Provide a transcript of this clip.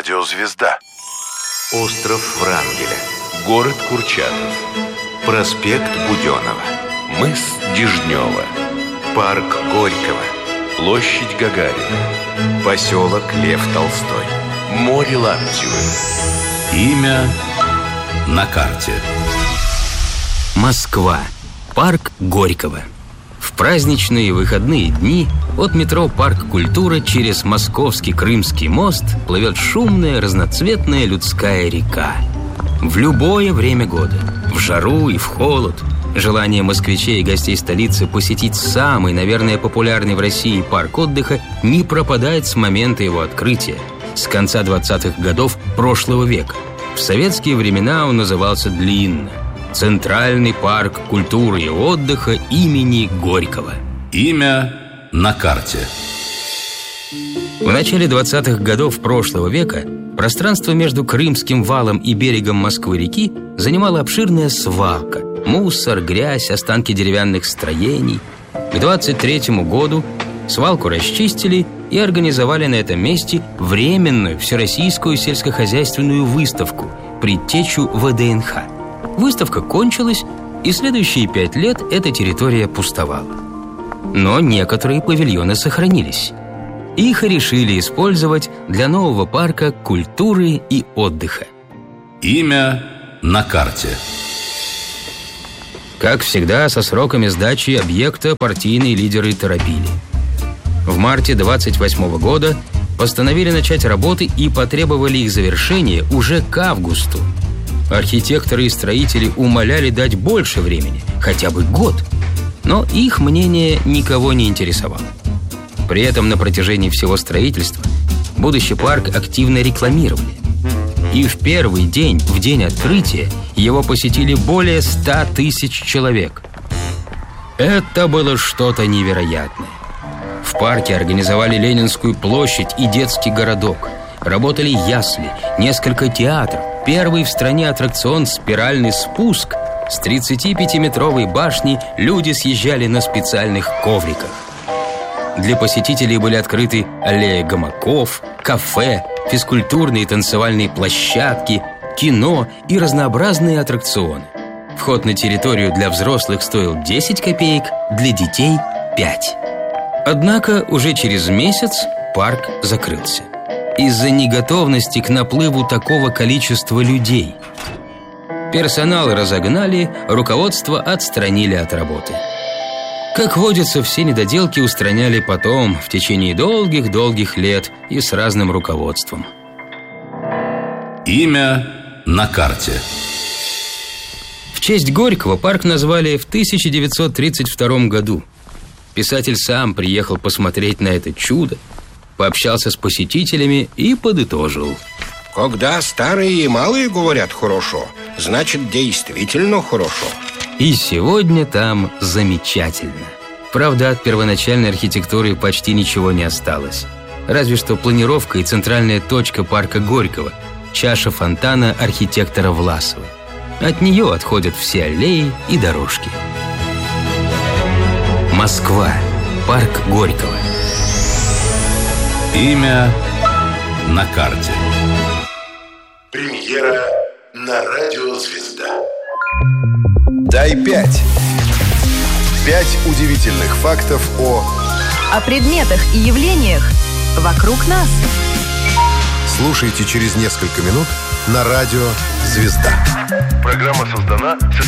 радио «Звезда». Остров Врангеля. Город Курчатов. Проспект Буденова. Мыс Дежнева. Парк Горького. Площадь Гагарина. Поселок Лев Толстой. Море Лаптевы. Имя на карте. Москва. Парк Горького. В праздничные выходные дни от метро «Парк Культура» через Московский Крымский мост плывет шумная разноцветная людская река. В любое время года, в жару и в холод, желание москвичей и гостей столицы посетить самый, наверное, популярный в России парк отдыха не пропадает с момента его открытия, с конца 20-х годов прошлого века. В советские времена он назывался длинно Центральный парк культуры и отдыха имени Горького. Имя на карте. В начале 20-х годов прошлого века пространство между Крымским валом и берегом Москвы-реки занимала обширная свалка. Мусор, грязь, останки деревянных строений. К 23-му году свалку расчистили и организовали на этом месте временную всероссийскую сельскохозяйственную выставку «Предтечу ВДНХ». Выставка кончилась, и следующие 5 лет эта территория пустовала. Но некоторые павильоны сохранились. Их решили использовать для нового парка культуры и отдыха. Имя на карте. Как всегда, со сроками сдачи объекта партийные лидеры торопили. В марте 28-го года постановили начать работы и потребовали их завершения уже к августу. Архитекторы и строители умоляли дать больше времени, хотя бы год. Но их мнение никого не интересовало. При этом на протяжении всего строительства будущий парк активно рекламировали. И в первый день, в день открытия, его посетили более 100 тысяч человек. Это было что-то невероятное. В парке организовали Ленинскую площадь и детский городок. Работали ясли, несколько театров. Первый в стране аттракцион «Спиральный спуск». С 35-метровой башни люди съезжали на специальных ковриках. Для посетителей были открыты аллея гамаков, кафе, физкультурные и танцевальные площадки, кино и разнообразные аттракционы. Вход на территорию для взрослых стоил 10 копеек, для детей – 5. Однако уже через месяц парк закрылся из-за неготовности к наплыву такого количества людей. Персонал разогнали, руководство отстранили от работы. Как водится, все недоделки устраняли потом, в течение долгих-долгих лет и с разным руководством. Имя на карте. В честь Горького парк назвали в 1932 году. Писатель сам приехал посмотреть на это чудо, пообщался с посетителями и подытожил. Когда старые и малые говорят «хорошо», значит, действительно хорошо. И сегодня там замечательно. Правда, от первоначальной архитектуры почти ничего не осталось. Разве что планировка и центральная точка парка Горького – чаша фонтана архитектора Власова. От нее отходят все аллеи и дорожки. Москва. Парк Горького. Имя на карте. Премьера на радио «Звезда». Дай 5. 5 удивительных фактов о предметах и явлениях вокруг нас. Слушайте через несколько минут на радио «Звезда». Программа создана